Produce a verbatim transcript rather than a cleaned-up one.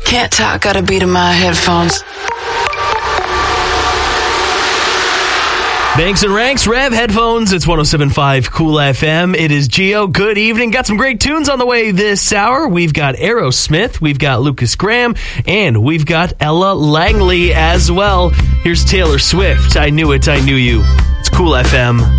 Can't talk, got a beat in my headphones. Banks and Ranks, Rev Headphones. It's one oh seven point five Cool F M. It is Gio. Good evening. Got some great tunes on the way this hour. We've got Aerosmith, we've got Lucas Graham, and we've got Ella Langley as well. Here's Taylor Swift. I Knew It, I Knew You. It's Cool F M.